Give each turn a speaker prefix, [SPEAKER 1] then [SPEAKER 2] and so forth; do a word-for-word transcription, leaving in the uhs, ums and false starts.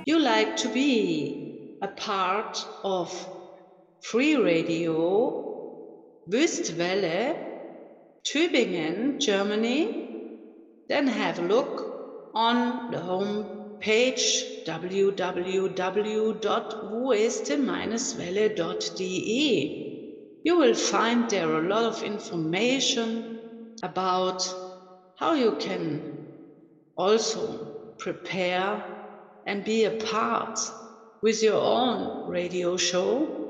[SPEAKER 1] you like to be a part of Free Radio Wüstwelle, Tübingen, Germany, then have a look on the home page w w w dot wueste welle dot d e. You will find there a lot of information about how you can also prepare and be a part with your own radio show